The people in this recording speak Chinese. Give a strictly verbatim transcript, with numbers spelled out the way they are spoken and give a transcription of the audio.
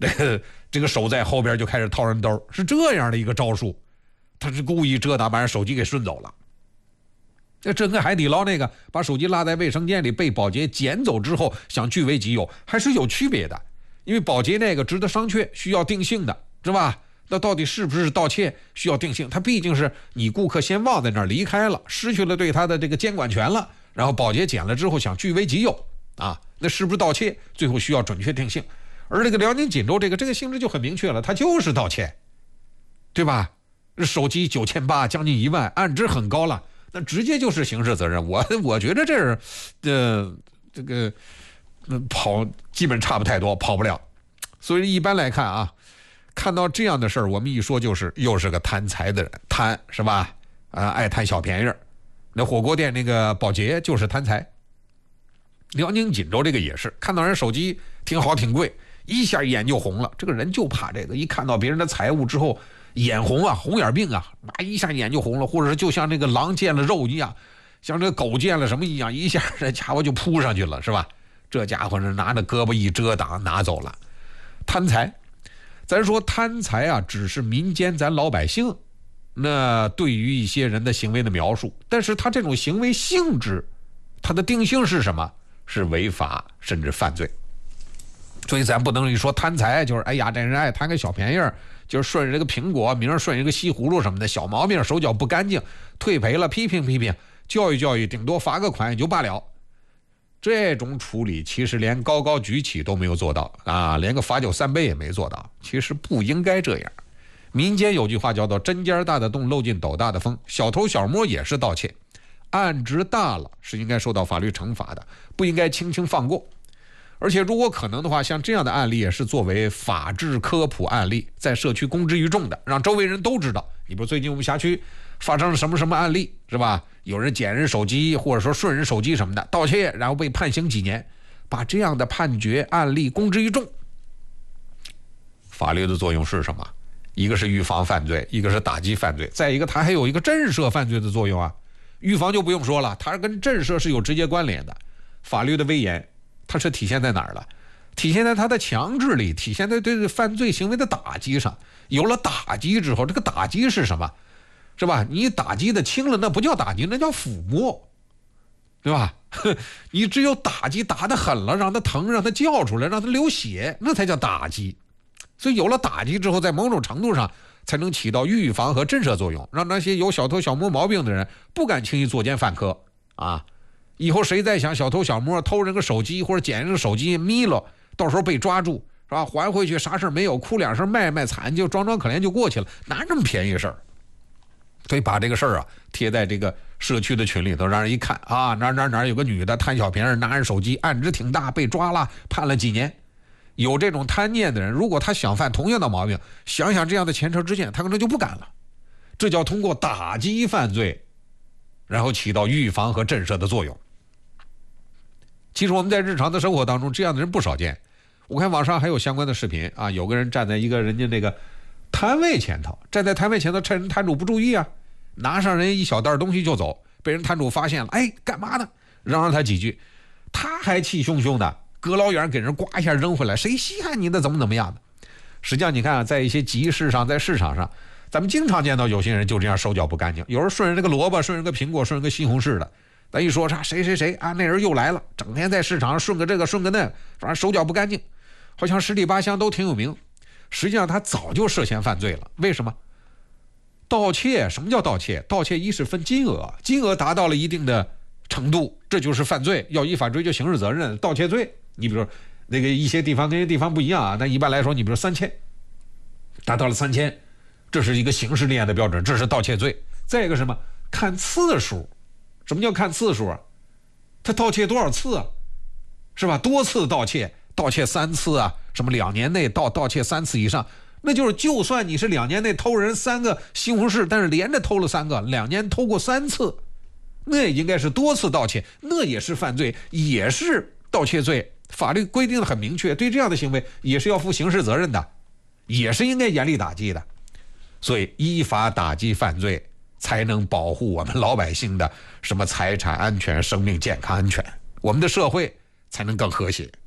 这个这个手在后边就开始掏人兜，是这样的一个招数。他是故意遮挡，把人手机给顺走了。这这跟海底捞那个把手机落在卫生间里被保洁捡走之后想据为己有还是有区别的，因为保洁那个值得商榷，需要定性的，是吧？那到底是不是盗窃需要定性，他毕竟是你顾客先忘在那儿离开了，失去了对他的这个监管权了，然后保洁捡了之后想据为己有啊，那是不是盗窃最后需要准确定性。而这个辽宁锦州这个这个性质就很明确了，它就是盗窃，对吧？手机九千八将近一万，案值很高了，那直接就是刑事责任。我我觉得这是呃这个、呃、跑基本差不太多，跑不了。所以一般来看啊，看到这样的事儿，我们一说就是又是个贪财的人，贪是吧？啊，爱贪小便宜。那火锅店那个保洁就是贪财。辽宁锦州这个也是，看到人手机挺好挺贵，一下眼就红了。这个人就怕这个，一看到别人的财物之后眼红啊，红眼病啊，一下眼就红了，或者是就像那个狼见了肉一样，像这个狗见了什么一样，一下这家伙就扑上去了，是吧？这家伙是拿着胳膊一遮挡拿走了。贪财，咱说贪财啊，只是民间咱老百姓那对于一些人的行为的描述，但是他这种行为性质，他的定性是什么？是违法甚至犯罪。所以咱不能一说贪财就是哎呀这人爱贪个小便宜，就是顺着这个苹果明儿顺着个西葫芦什么的小毛病，手脚不干净，退赔了批评批评，教育教育，顶多罚个款也就罢了。这种处理其实连高高举起都没有做到啊，连个罚酒三杯也没做到，其实不应该这样。民间有句话叫做针尖大的洞漏进斗大的风，小偷小摸也是盗窃，案值大了是应该受到法律惩罚的，不应该轻轻放过。而且如果可能的话，像这样的案例也是作为法治科普案例，在社区公之于众的，让周围人都知道。你比如最近我们辖区发生了什么什么案例，是吧？有人捡人手机，或者说顺人手机什么的，盗窃，然后被判刑几年，把这样的判决案例公之于众。法律的作用是什么？一个是预防犯罪，一个是打击犯罪，再一个它还有一个震慑犯罪的作用啊。预防就不用说了，它跟震慑是有直接关联的。法律的威严它是体现在哪儿了？体现在它的强制力，体现在对犯罪行为的打击上。有了打击之后，这个打击是什么？是吧？你打击的轻了，那不叫打击，那叫抚摸，对吧？你只有打击打得狠了，让他疼，让他叫出来，让他流血，那才叫打击。所以有了打击之后，在某种程度上才能起到预防和震慑作用，让那些有小偷小摸毛病的人不敢轻易作奸犯科啊。以后谁再想小偷小摸偷人个手机或者捡人个手机眯了，到时候被抓住是吧？还回去啥事没有，哭两声卖卖惨就装装可怜就过去了，哪这么便宜事儿？所以把这个事儿啊贴在这个社区的群里头，让人一看啊，哪哪哪有个女的贪小便宜拿人手机，案值挺大，被抓了，判了几年。有这种贪念的人，如果他想犯同样的毛病，想想这样的前车之鉴，他可能就不敢了。这叫通过打击犯罪，然后起到预防和震慑的作用。其实我们在日常的生活当中，这样的人不少见。我看网上还有相关的视频啊，有个人站在一个人家那个摊位前头，站在摊位前头，趁人摊主不注意啊，拿上人一小袋东西就走，被人摊主发现了，哎，干嘛呢？嚷嚷他几句，他还气汹汹的，隔老远给人刮一下扔回来，谁稀罕你的怎么怎么样的？实际上你看啊，在一些集市上，在市场上，咱们经常见到有些人就这样手脚不干净，有人顺着这个萝卜，顺着个苹果，顺着个西红柿的。咱一说啥谁谁谁啊，那人又来了，整天在市场上顺个这个顺个那，反正手脚不干净，好像十里八乡都挺有名。实际上他早就涉嫌犯罪了。为什么？盗窃，什么叫盗窃？盗窃一是分金额，金额达到了一定的程度，这就是犯罪，要依法追究刑事责任，盗窃罪。你比如说那个一些地方跟一些地方不一样啊，那一般来说，你比如三千，达到了三千，这是一个刑事立案的标准，这是盗窃罪。再一个什么？看次数。什么叫看次数啊？他盗窃多少次啊？是吧？多次盗窃，盗窃三次啊，什么两年内盗盗窃三次以上，那就是就算你是两年内偷人三个西红柿，但是连着偷了三个，两年偷过三次，那也应该是多次盗窃，那也是犯罪，也是盗窃罪。法律规定的很明确，对这样的行为也是要负刑事责任的，也是应该严厉打击的。所以依法打击犯罪，才能保护我们老百姓的什么财产安全、生命健康安全，我们的社会才能更和谐。